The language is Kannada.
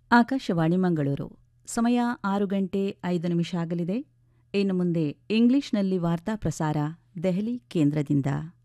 ಆಕಾಶವಾಣಿ ಮಂಗಳೂರು. ಸಮಯ 6:05 ಆಗಲಿದೆ. ಇನ್ನು ಮುಂದೆ ಇಂಗ್ಲಿಷ್ನಲ್ಲಿ ವಾರ್ತಾ ಪ್ರಸಾರ ದೆಹಲಿ ಕೇಂದ್ರದಿಂದ.